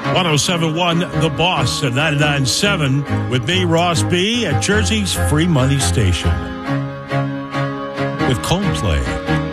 1071 The Boss at 99.7 with me, Ross B. at Jersey's Free Money Station with Coldplay.